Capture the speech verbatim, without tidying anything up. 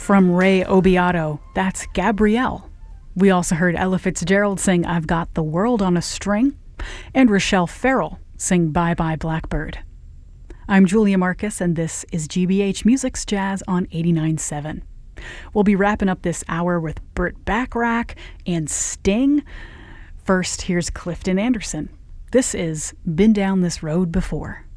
From Ray Obiato, that's Gabrielle. We also heard Ella Fitzgerald sing I've Got the World on a String, and Rochelle Farrell sing Bye Bye Blackbird. I'm Julia Marcus, and this is G B H Music's Jazz on eighty-nine point seven. We'll be wrapping up this hour with Burt Bacharach and Sting. First, here's Clifton Anderson. This is Been Down This Road Before.